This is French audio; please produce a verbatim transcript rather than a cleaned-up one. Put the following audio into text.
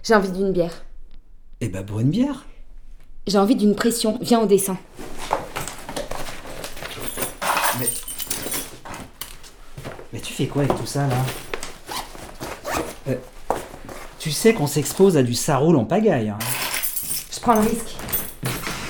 J'ai envie d'une bière. Eh bah, bois une bière. J'ai envie d'une pression. Viens au dessin. Mais... Mais tu fais quoi avec tout ça, là euh, Tu sais qu'on s'expose à du ça roule en pagaille, hein. Je prends le risque.